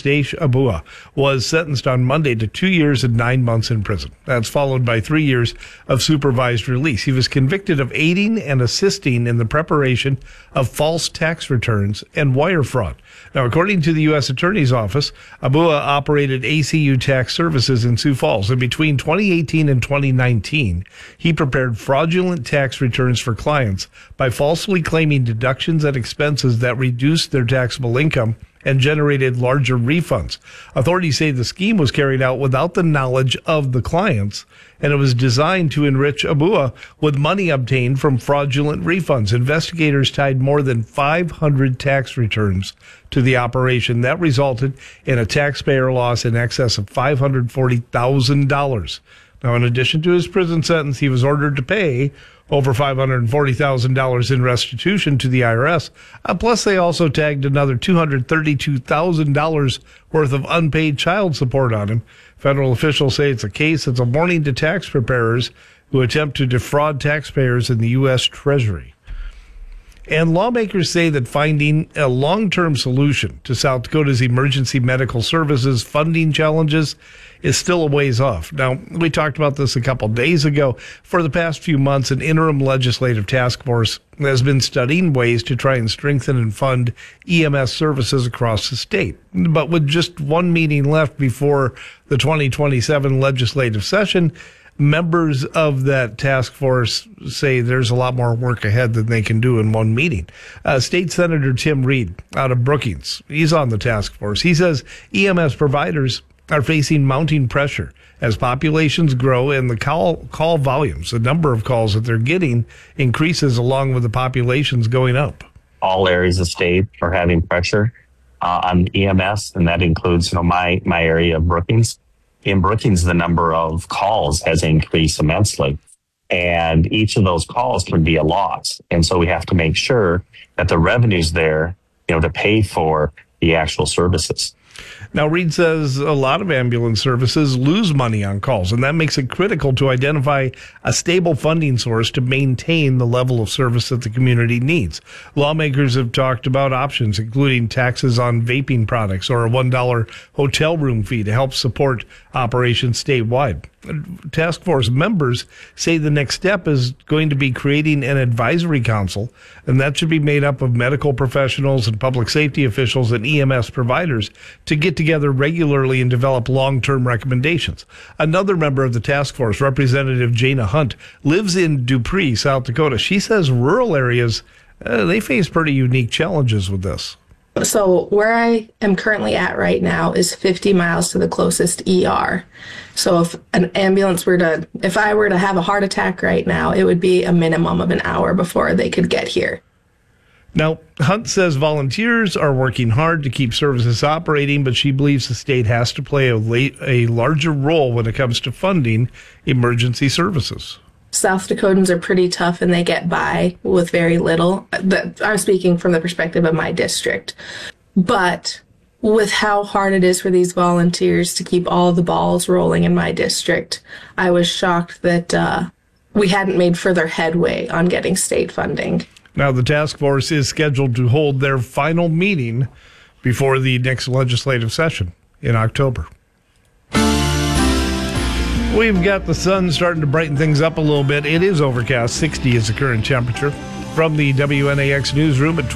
Eustace Abua was sentenced on Monday to 2 years and 9 months in prison. That's followed by 3 years of supervised release. He was convicted of aiding and assisting in the preparation of false tax returns and wire fraud. Now, according to the U.S. Attorney's Office, Abua operated ACU Tax Services in Sioux Falls. And between 2018 and 2019, he prepared fraudulent tax returns for clients by falsely claiming deductions and expenses that reduced their taxable income and generated larger refunds. Authorities say the scheme was carried out without the knowledge of the clients, and it was designed to enrich Abua with money obtained from fraudulent refunds. Investigators tied more than 500 tax returns to the operation. That resulted in a taxpayer loss in excess of $540,000. Now, in addition to his prison sentence, he was ordered to pay over $540,000 in restitution to the IRS. Plus, they also tagged another $232,000 worth of unpaid child support on him. Federal officials say it's a case that's a warning to tax preparers who attempt to defraud taxpayers in the U.S. Treasury. And lawmakers say that finding a long-term solution to South Dakota's emergency medical services funding challenges is still a ways off. Now, we talked about this a couple days ago. For the past few months, an interim legislative task force has been studying ways to try and strengthen and fund EMS services across the state. But with just one meeting left before the 2027 legislative session, members of that task force say there's a lot more work ahead than they can do in one meeting. State Senator Tim Reed out of Brookings, he's on the task force. He says EMS providers are facing mounting pressure as populations grow and the call volumes, the number of calls that they're getting increases along with the populations going up. All areas of state are having pressure on EMS, and that includes, my area of Brookings. In Brookings, the number of calls has increased immensely, and each of those calls can be a loss. And so we have to make sure that the revenue's there, to pay for the actual services. Now, Reed says a lot of ambulance services lose money on calls, and that makes it critical to identify a stable funding source to maintain the level of service that the community needs. Lawmakers have talked about options, including taxes on vaping products or a $1 hotel room fee to help support operations statewide. Task force members say the next step is going to be creating an advisory council, and that should be made up of medical professionals and public safety officials and EMS providers to get together regularly and develop long-term recommendations. Another member of the task force, Representative Jana Hunt, lives in Dupree, South Dakota. She says rural areas, they face pretty unique challenges with this. So where I am currently at right now is 50 miles to the closest ER. So if I were to have a heart attack right now, it would be a minimum of an hour before they could get here. Now, Hunt says volunteers are working hard to keep services operating, but she believes the state has to play a larger role when it comes to funding emergency services. South Dakotans are pretty tough and they get by with very little. I'm speaking from the perspective of my district. But with how hard it is for these volunteers to keep all the balls rolling in my district, I was shocked that we hadn't made further headway on getting state funding. Now, the task force is scheduled to hold their final meeting before the next legislative session in October. We've got the sun starting to brighten things up a little bit. It is overcast. 60 is the current temperature. From the WNAX newsroom at